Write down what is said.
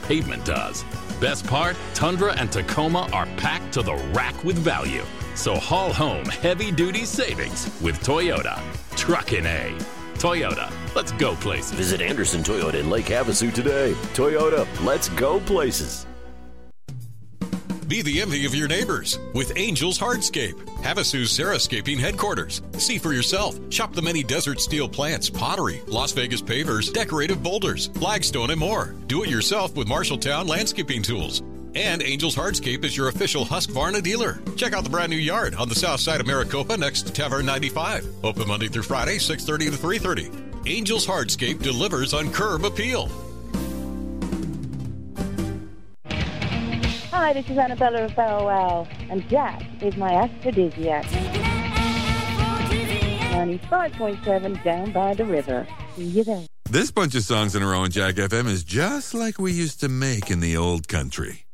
pavement does. Best part, Tundra and Tacoma are packed to the rack with value. So haul home heavy-duty savings with Toyota. Truckin' A. Toyota, let's go places. Visit Anderson Toyota in Lake Havasu today. Toyota, let's go places. Be the envy of your neighbors with Angels Hardscape, Havasu's Xeriscaping headquarters. See for yourself. Shop the many desert steel plants, pottery, Las Vegas pavers, decorative boulders, flagstone, and more. Do it yourself with Marshalltown landscaping tools. And Angels Hardscape is your official Husqvarna dealer. Check out the brand new yard on the south side of Maricopa next to Tavern 95. Open Monday through Friday, 6:30 to 3:30. Angels Hardscape delivers on curb appeal. Hi, this is Annabella of Bow Wow, and Jack is my aphrodisiac. 95.7 down by the river. See you there. This bunch of songs in a row on Jack FM is just like we used to make in the old country.